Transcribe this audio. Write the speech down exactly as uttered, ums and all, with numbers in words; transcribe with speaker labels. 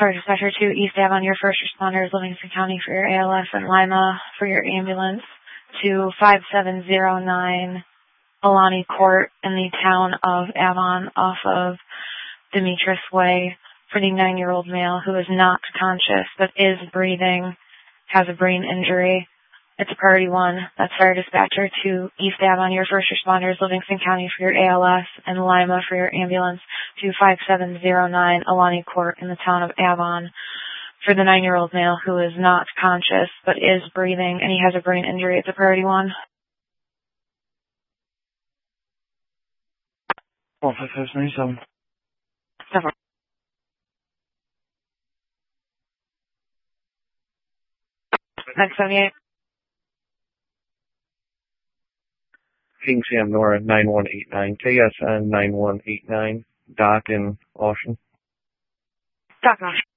Speaker 1: Fire Dispatcher to East Avon, your first responders, Livingston County for your A L S, and Lima for your ambulance to five seven zero nine Alani Court in the town of Avon off of Demetrius Way for the nine-year-old male who is not conscious but is breathing, has a brain injury. It's a priority one. That's Fire Dispatcher to East Avon, your first responders, Livingston County for your A L S, and Lima for your ambulance to five seven zero nine Alani Court in the town of Avon for the nine-year-old male who is not conscious but is breathing and he has a brain injury. It's a priority one.
Speaker 2: one five five nine seven.
Speaker 1: Next seventy-eight.
Speaker 2: King Sam Nora nine one eight nine, K S N nine one eight nine, Doc in Ocean.
Speaker 1: Doc in Ocean.